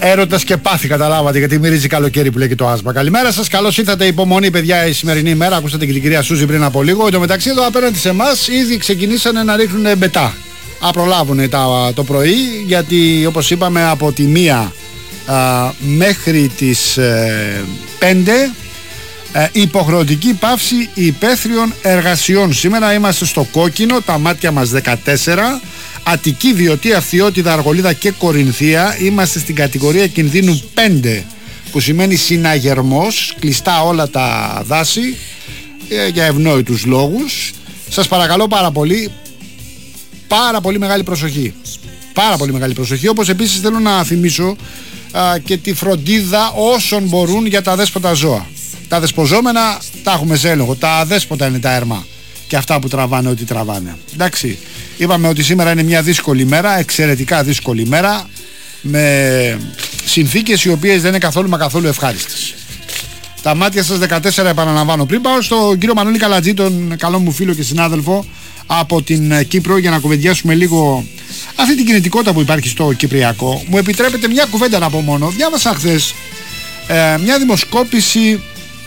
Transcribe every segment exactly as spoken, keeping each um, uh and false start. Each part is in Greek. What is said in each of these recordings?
Έρωτας και πάθη, καταλάβατε, γιατί μυρίζει καλοκαίρι που λέει και το άσμα. Καλημέρα σας, καλώς ήρθατε. Υπομονή, παιδιά, η σημερινή ημέρα. Ακούσατε και την κυρία Σούζη πριν από λίγο. Εν τω μεταξύ, εδώ απέναντι σε εμάς ήδη ξεκινήσανε να ρίχνουν μπετά. Απρολάβουν τα, το πρωί, γιατί όπως είπαμε από τη μία α, μέχρι τις ε, πέντε ε, υποχρεωτική πάυση υπαίθριων εργασιών. Σήμερα είμαστε στο κόκκινο, τα μάτια μας δεκατέσσερα. Αττική, Βιωτία, Φθιώτιδα, Αργολίδα και Κορινθία. Είμαστε στην κατηγορία κινδύνου πέντε, που σημαίνει συναγερμός, κλειστά όλα τα δάση ε, για ευνόητους λόγους. Σας παρακαλώ πάρα πολύ, πάρα πολύ μεγάλη προσοχή. Πάρα πολύ μεγάλη προσοχή. Όπως επίσης θέλω να θυμίσω α, και τη φροντίδα όσων μπορούν για τα αδέσποτα ζώα. Τα δεσποζόμενα τα έχουμε σε έλεγχο. Τα αδέσποτα είναι τα έρμα και αυτά που τραβάνε ό,τι τραβάνε. Εντάξει, είπαμε ότι σήμερα είναι μια δύσκολη μέρα, εξαιρετικά δύσκολη μέρα, με συνθήκες οι οποίες δεν είναι καθόλου μα καθόλου ευχάριστες. Τα μάτια σας δεκατέσσερα, επαναλαμβάνω. Πριν πάω στον κύριο Μανώλη Καλατζή, τον καλό μου φίλο και συνάδελφο από την Κύπρο, για να κουβεντιάσουμε λίγο αυτή την κινητικότητα που υπάρχει στο Κυπριακό, μου επιτρέπετε μια κουβέντα να πω μόνο. Διάβασα χθες ε, μια δημοσκόπηση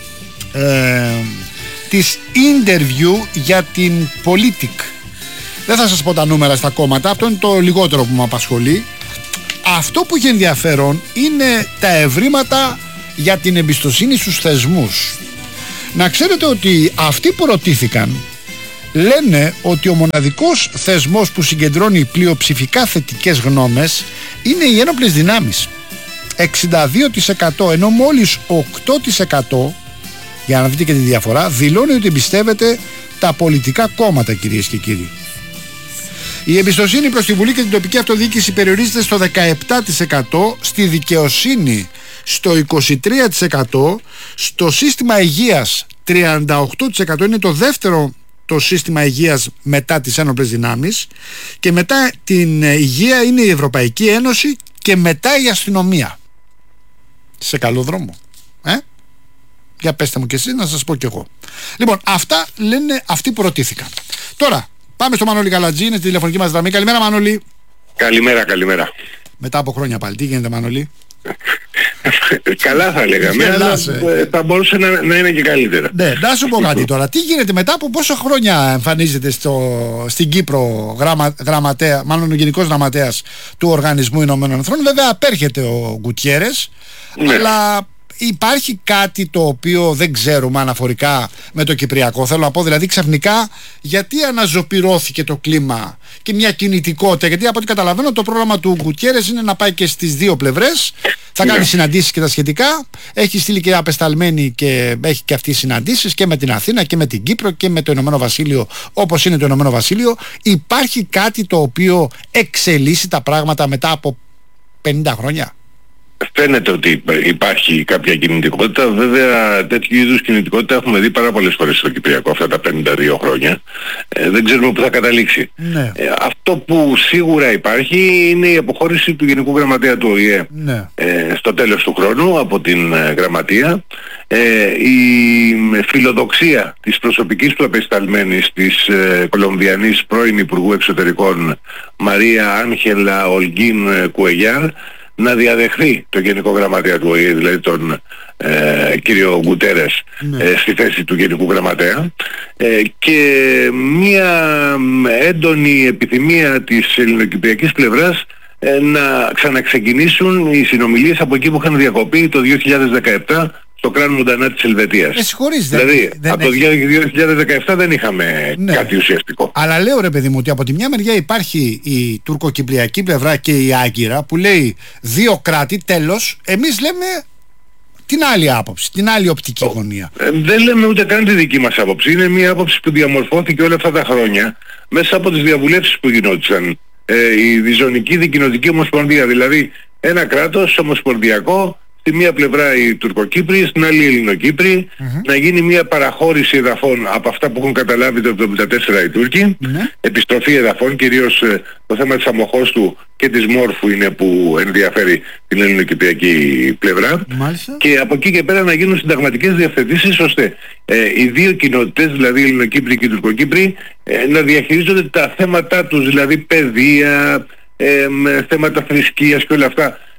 ε, της interview για την Politic. Δεν θα σας πω τα νούμερα στα κόμματα, αυτό είναι το λιγότερο που με απασχολεί. Αυτό που έχει ενδιαφέρον είναι τα ευρήματα για την εμπιστοσύνη στους θεσμούς. Να ξέρετε ότι αυτοί που ρωτήθηκαν λένε ότι ο μοναδικός θεσμός που συγκεντρώνει πλειοψηφικά θετικές γνώμες είναι οι ένοπλες δυνάμεις, εξήντα δύο τοις εκατό, ενώ μόλις οκτώ τοις εκατό, για να δείτε και τη διαφορά, δηλώνει ότι εμπιστεύεται τα πολιτικά κόμματα, κυρίες και κύριοι. Η εμπιστοσύνη προς τη Βουλή και την τοπική αυτοδιοίκηση περιορίζεται στο δεκαεπτά τοις εκατό, στη δικαιοσύνη στο είκοσι τρία τοις εκατό, στο σύστημα υγείας τριάντα οκτώ τοις εκατό, είναι το δεύτερο το σύστημα υγείας μετά τις ένοπλες δυνάμεις, και μετά την υγεία είναι η Ευρωπαϊκή Ένωση και μετά η αστυνομία. Σε καλό δρόμο, ε? Για πέστε μου κι εσείς να σας πω κι εγώ. Λοιπόν, αυτά λένε αυτοί που ρωτήθηκαν. Τώρα πάμε στο Μανώλη Καλατζή, είναι στη τηλεφωνική μας γραμμή. Καλημέρα, Μανώλη. Καλημέρα, καλημέρα. Μετά από χρόνια πάλι, τι γίνεται, Μανώλη? Καλά θα λέγαμε, αλλά θα μπορούσε να, να είναι και καλύτερα. Ναι, να σου πω κάτι τώρα. Τι γίνεται μετά από πόσα χρόνια εμφανίζεται στο, στην Κύπρο γραμμα, γραμματέα, μάλλον ο Γενικός Γραμματέας του Οργανισμού Ηνωμένων Εθνών? Βέβαια απέρχεται ο Γκουτιέρες, ναι, αλλά υπάρχει κάτι το οποίο δεν ξέρουμε αναφορικά με το Κυπριακό. Θέλω να πω δηλαδή ξαφνικά γιατί αναζωπυρώθηκε το κλίμα και μια κινητικότητα? Γιατί από ό,τι καταλαβαίνω το πρόγραμμα του Γκουτιέρες είναι να πάει και στις δύο πλευρές. Θα κάνει, ναι, συναντήσεις και τα σχετικά. Έχει στείλει και απεσταλμένη και έχει και αυτή συναντήσεις και με την Αθήνα και με την Κύπρο και με το Ηνωμένο Βασίλειο, όπως είναι το Ηνωμένο Βασίλειο. Υπάρχει κάτι το οποίο εξελίσσει τα πράγματα μετά από πενήντα χρόνια? Φαίνεται ότι υπάρχει κάποια κινητικότητα. Βέβαια, τέτοιου είδους κινητικότητα έχουμε δει πάρα πολλές φορές στο Κυπριακό αυτά τα πενήντα δύο χρόνια. Ε, δεν ξέρουμε πού θα καταλήξει. Ναι. Ε, αυτό που σίγουρα υπάρχει είναι η αποχώρηση του Γενικού Γραμματέα του Ο Η Ε, ναι, ε, στο τέλος του χρόνου από την ε, Γραμματεία. Ε, η φιλοδοξία της προσωπικής του απεσταλμένης, της ε, Κολομβιανής πρώην Υπουργού Εξωτερικών Μαρία Άγχελα Ολγκίν Κουεγιάρ, να διαδεχθεί το Γενικό Γραμματέα του Ο Η Ε, δηλαδή τον ε, κύριο Γκουτέρες, ναι, ε, στη θέση του Γενικού Γραμματέα, ε, και μια έντονη επιθυμία της ελληνοκυπριακής πλευράς ε, να ξαναξεκινήσουν οι συνομιλίες από εκεί που είχαν διακοπεί το δύο χιλιάδες δεκαεπτά στο Κράν Μοντανά της Ελβετίας. Ε, δηλαδή δεν, από δεν το δύο χιλιάδες δεκαεπτά δεν είχαμε, ναι, κάτι ουσιαστικό. Αλλά λέω, ρε παιδί μου, ότι από τη μια μεριά υπάρχει η τουρκοκυπριακή πλευρά και η Άγκυρα που λέει δύο κράτη, τέλος. Εμείς λέμε την άλλη άποψη, την άλλη οπτική γωνία. Ε, δεν λέμε ούτε καν τη δική μας άποψη. Είναι μια άποψη που διαμορφώθηκε όλα αυτά τα χρόνια μέσα από τις διαβουλεύσεις που γινόντουσαν. Ε, η διζωνική δικοινοτική ομοσπονδία, δηλαδή ένα κράτος ομοσπονδιακό, στη μία πλευρά οι Τουρκοκύπροι, στην άλλη οι Ελληνοκύπροι, mm-hmm. να γίνει μια παραχώρηση εδαφών από αυτά που έχουν καταλάβει το εβδομήντα τέσσερα οι Τούρκοι, mm-hmm. επιστροφή εδαφών, κυρίως ε, το θέμα της Αμμοχώστου και της Μόρφου είναι που ενδιαφέρει την ελληνοκυπριακή πλευρά, mm-hmm. και από εκεί και πέρα να γίνουν συνταγματικές διευθετήσεις ώστε ε, οι δύο κοινότητες, δηλαδή οι Ελληνοκύπροι και οι Τουρκοκύπροι, ε, να διαχειρίζονται τα θέματα τους, δηλαδή παιδεία, ε, θέματα θρησκείας και όλα αυτά,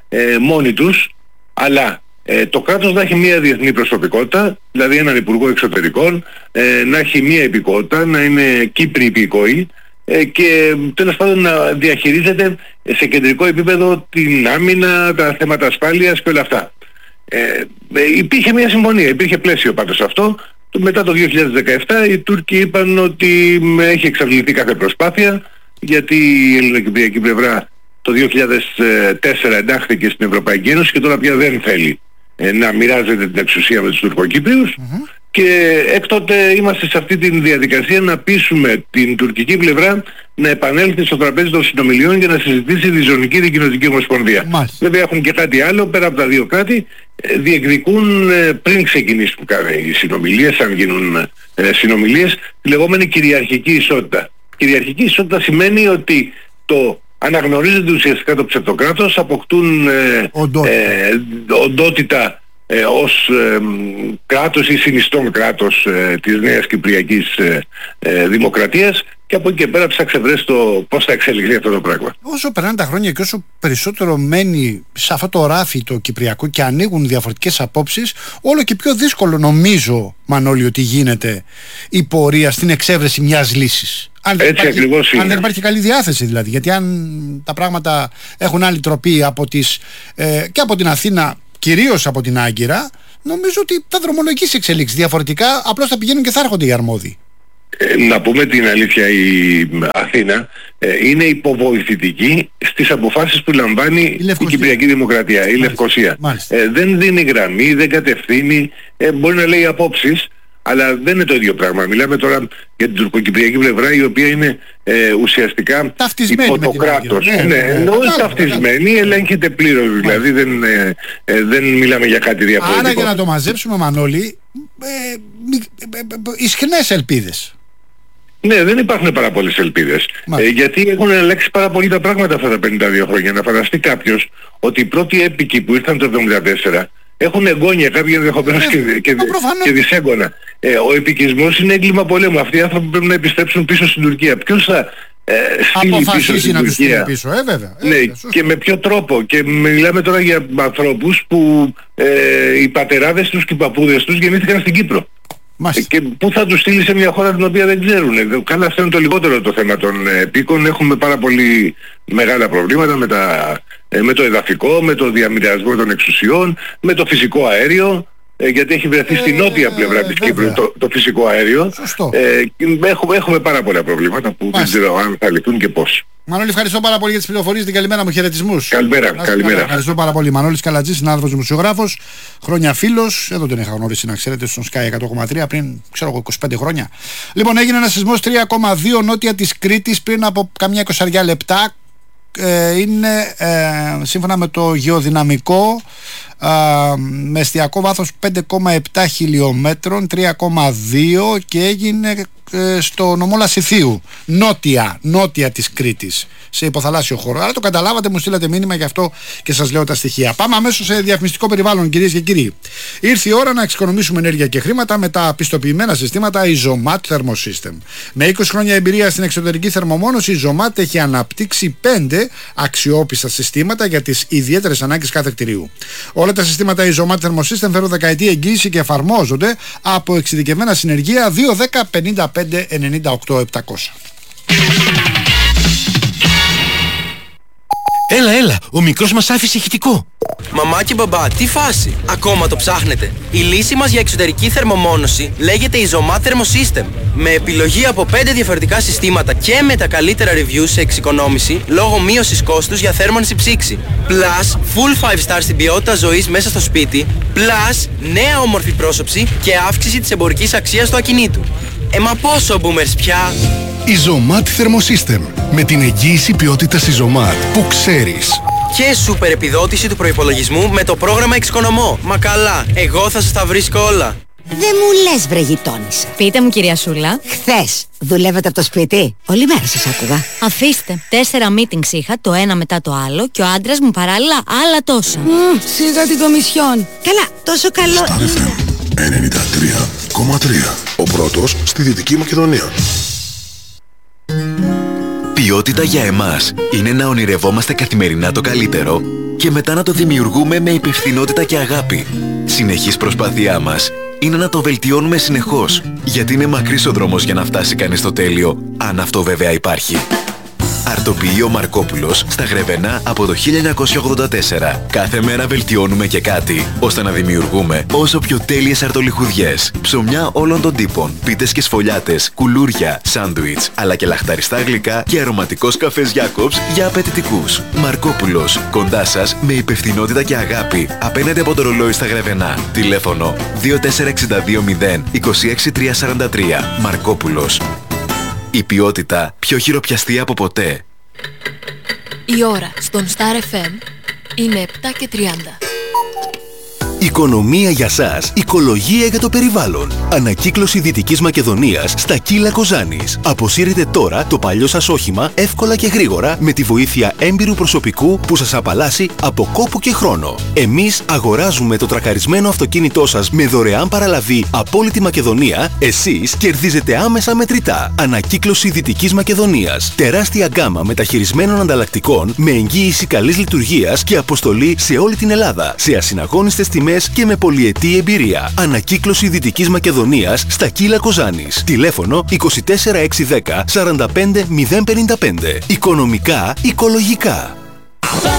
ε, μόνοι τους, αλλά ε, το κράτος να έχει μια διεθνή προσωπικότητα, δηλαδή έναν υπουργό εξωτερικών, ε, να έχει μια υπηκότητα, να είναι Κύπροι υπηκόοι, ε, και τέλος πάντων να διαχειρίζεται σε κεντρικό επίπεδο την άμυνα, τα θέματα ασφάλειας και όλα αυτά. Ε, ε, υπήρχε μια συμφωνία, υπήρχε πλαίσιο πάντως αυτό. Μετά το δύο χιλιάδες δεκαεπτά οι Τούρκοι είπαν ότι έχει εξαντληθεί κάθε προσπάθεια, γιατί η ελληνοκυπριακή πλευρά το δύο χιλιάδες τέσσερα εντάχθηκε στην Ευρωπαϊκή Ένωση και τώρα πια δεν θέλει ε, να μοιράζεται την εξουσία με τους Τουρκοκύπριους, mm-hmm. και εκ τότε είμαστε σε αυτή τη διαδικασία να πείσουμε την τουρκική πλευρά να επανέλθει στο τραπέζι των συνομιλιών για να συζητήσει τη Ζωνική Δικοινοτική Ομοσπονδία. Μάλιστα. Βέβαια έχουν και κάτι άλλο πέρα από τα δύο κράτη, ε, διεκδικούν ε, πριν ξεκινήσουν οι συνομιλίες, αν γίνουν ε, συνομιλίες, τη λεγόμενη κυριαρχική ισότητα. Κυριαρχική ισότητα σημαίνει ότι το αναγνωρίζεται ουσιαστικά το ψευτοκράτος, αποκτούν ε, οντότητα, ε, οντότητα ε, ως ε, κράτος ή συνιστόν κράτος ε, της Νέας Κυπριακής ε, ε, Δημοκρατίας, και από εκεί και πέρα ψάξε βρες το πώς θα εξελιχθεί αυτό το πράγμα. Όσο περνάνε τα χρόνια και όσο περισσότερο μένει σε αυτό το ράφι το κυπριακό και ανοίγουν διαφορετικές απόψεις, όλο και πιο δύσκολο νομίζω, Μανώλη, ότι γίνεται η πορεία στην εξέβρεση μιας λύσης. Αν δεν, Έτσι υπάρχει, αν δεν υπάρχει καλή διάθεση δηλαδή. Γιατί αν τα πράγματα έχουν άλλη τροπή από τις, ε, και από την Αθήνα, κυρίως από την Άγκυρα, νομίζω ότι θα δρομολογήσει εξελίξεις. Διαφορετικά απλώς θα πηγαίνουν και θα έρχονται οι αρμόδιοι. Ε, να πούμε την αλήθεια, η Αθήνα ε, είναι υποβοηθητική στις αποφάσεις που λαμβάνει η, η Κυπριακή Δημοκρατία, η Μάλιστα. Λευκοσία. Μάλιστα. Ε, δεν δίνει γραμμή, δεν κατευθύνει, ε, μπορεί να λέει απόψεις, αλλά δεν είναι το ίδιο πράγμα. Μιλάμε τώρα για την τουρκοκυπριακή πλευρά, η οποία είναι ε, ουσιαστικά υπό το κράτος. Ναι, ναι, ναι, όχι ταυτισμένη, ελέγχεται πλήρως, δηλαδή δεν, ε, ε, δεν μιλάμε για κάτι διαφορετικό. Άρα για να το μαζέψουμε, Μανώλη, ε, ε, ε, ισχυρές ελπίδες. Ναι, δεν υπάρχουν πάρα πολλές ελπίδες. Ε, γιατί έχουν αλλάξει πάρα πολύ τα πράγματα αυτά τα πενήντα δύο χρόνια. Να φανταστεί κάποιος ότι οι πρώτοι έπικοι που ήρθαν το εβδομήντα τέσσερα έχουν εγγόνια, κάποιοι ενδεχομένως και, και, και δυσέγγωνα. Ε, ο επικισμός είναι έγκλημα πολέμου. Αυτοί οι άνθρωποι πρέπει να επιστρέψουν πίσω στην Τουρκία. Ποιος θα ε, στείλει πίσω στην να Τουρκία? Πίσω, ε, βέβαια, ε, ναι, βέβαια, και με ποιο τρόπο? Και μιλάμε τώρα για ανθρώπους που ε, οι πατεράδες τους και οι παππούδες τους γεννήθηκαν στην Κύπρο. Ε, και πού θα τους στείλει σε μια χώρα την οποία δεν ξέρουν? Καλά, αυτό είναι το λιγότερο το θέμα των επίκων. Έχουμε πάρα πολύ μεγάλα προβλήματα με, τα, ε, με το εδαφικό, με το διαμοιρασμό των εξουσιών, με το φυσικό αέριο, ε, γιατί έχει βρεθεί ε, στην νότια πλευρά ε, της Κύπρου το, το φυσικό αέριο. Ε, έχουμε, έχουμε πάρα πολλά προβλήματα που Μάλιστα. δεν ξέρω αν θα λυθούν και πώς. Μανώλη, ευχαριστώ πάρα πολύ για τις πληροφορίες. Την καλημέρα μου, χαιρετισμούς. Καλημέρα, καλημέρα. Ευχαριστώ πάρα πολύ. Μανώλης Καλατζής, συνάδελφος δημοσιογράφος, χρόνια φίλος. Εδώ τον είχα γνωρίσει, να ξέρετε, στον Sky εκατό κόμμα τρία πριν, ξέρω εγώ, είκοσι πέντε χρόνια. Λοιπόν, έγινε ένας σεισμός τρία κόμμα δύο νότια της Κρήτης πριν από καμιά εικοσαριά λεπτά. Ε, είναι ε, σύμφωνα με το γεωδυναμικό, ε, με εστιακό βάθος πέντε κόμμα επτά χιλιόμετρων, τρία κόμμα δύο, και έγινε ε, στο νομό Λασιθίου, νότια, νότια της Κρήτης, σε υποθαλάσσιο χώρο. Άρα το καταλάβατε, μου στείλατε μήνυμα, γι' αυτό και σας λέω τα στοιχεία. Πάμε αμέσως σε διαφημιστικό περιβάλλον, κυρίες και κύριοι. Ήρθε η ώρα να εξοικονομήσουμε ενέργεια και χρήματα με τα πιστοποιημένα συστήματα Isomat Thermosystem. Με είκοσι χρόνια εμπειρία στην εξωτερική θερμομόνωση, η Isomat έχει αναπτύξει πέντε αξιόπιστα συστήματα για τις ιδιαίτερες ανάγκες κάθε κτηρίου. Όλα τα συστήματα Isomat Thermosystem φέρουν δεκαετή εγγύηση και εφαρμόζονται από εξειδικευμένα συνεργεία δύο δέκα πενήντα πέντε ενενήντα οκτώ επτακόσια. Έλα, έλα, ο μικρός μας άφησε ηχητικό. Μαμά και μπαμπά, τι φάση? Ακόμα το ψάχνετε? Η λύση μας για εξωτερική θερμομόνωση λέγεται Isomat Thermosystem. Με επιλογή από πέντε διαφορετικά συστήματα και με τα καλύτερα reviews σε εξοικονόμηση λόγω μείωσης κόστους για θέρμανση ψήξη. Plus, full five star στην ποιότητα ζωής μέσα στο σπίτι. Plus, νέα όμορφη πρόσωψη και αύξηση της εμπορικής αξίας του ακινήτου. Ε, μα πόσο boomers πια? Isomat Thermosystem. Με την εγγύηση ποιότητας Isomat που ξέρεις. Και σούπερ επιδότηση του προϋπολογισμού με το πρόγραμμα Εξοικονομώ. Μα καλά, εγώ θα σας τα βρίσκω όλα. Δεν μου λες, βρε γειτόνισσα. Πείτε μου, κυρία Σούλα. Χθες δουλεύετε από το σπίτι? Όλη μέρα σας άκουγα. Αφήστε. Τέσσερα meetings είχα, το ένα μετά το άλλο, και ο άντρας μου παράλληλα άλλα τόσα. Mm, σιγά την κομισιόν. Καλά, τόσο καλό. Star εφ εμ ενενήντα τρία κόμμα τρία. Ο πρώτος στη Δυτική Μακεδονία. Ποιότητα για εμάς είναι να ονειρευόμαστε καθημερινά το καλύτερο και μετά να το δημιουργούμε με υπευθυνότητα και αγάπη. Συνεχής προσπάθειά μας είναι να το βελτιώνουμε συνεχώς, γιατί είναι μακρύς ο δρόμος για να φτάσει κανείς στο τέλειο, αν αυτό βέβαια υπάρχει. Αρτοποιείο Μαρκόπουλος στα Γρεβενά από το χίλια εννιακόσια ογδόντα τέσσερα. Κάθε μέρα βελτιώνουμε και κάτι, ώστε να δημιουργούμε όσο πιο τέλειες αρτολιχουδιές. Ψωμιά όλων των τύπων, πίτες και σφολιάτες, κουλούρια, σάντουιτς, αλλά και λαχταριστά γλυκά και αρωματικός καφές Jacobs για απαιτητικούς. Μαρκόπουλος, κοντά σας με υπευθυνότητα και αγάπη, απέναντι από το ρολόι στα Γρεβενά. Τηλέφωνο δύο τέσσερα έξι δύο μηδέν δύο έξι τρία τέσσερα τρία. Μαρκόπουλος. Η ποιότητα πιο χειροπιαστή από ποτέ. Η ώρα στον Star εφ εμ είναι επτά και τριάντα. Οικονομία για σας, οικολογία για το περιβάλλον. Ανακύκλωση Δυτικής Μακεδονίας στα Κύλα Κοζάνης. Αποσύρετε τώρα το παλιό σας όχημα εύκολα και γρήγορα με τη βοήθεια έμπειρου προσωπικού που σας απαλλάσσει από κόπο και χρόνο. Εμείς αγοράζουμε το τρακαρισμένο αυτοκίνητό σας με δωρεάν παραλαβή από όλη τη Μακεδονία. Εσείς κερδίζετε άμεσα μετρητά. Ανακύκλωση Δυτικής Μακεδονίας. Τεράστια γκάμα μεταχειρισμένων ανταλλακτικών με εγγύηση καλής λειτουργίας και αποστολή σε όλη την Ελλάδα. Σε ασυναγώνιστες τιμές και με πολυετή εμπειρία. Ανακύκλωση Δυτικής Μακεδονίας στα Κύλα Κοζάνης. Τηλέφωνο είκοσι τέσσερα εξακόσια δέκα σαράντα πέντε μηδέν πενήντα πέντε. Οικονομικά, οικολογικά.